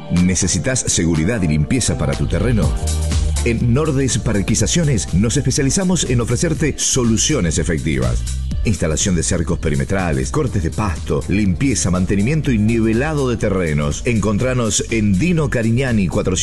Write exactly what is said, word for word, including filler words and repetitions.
¿Necesitas seguridad y limpieza para tu terreno? En Nordes Parquizaciones nos especializamos en ofrecerte soluciones efectivas. Instalación de cercos perimetrales, cortes de pasto, limpieza, mantenimiento y nivelado de terrenos. Encontranos en Dino Carignani cuatrocientos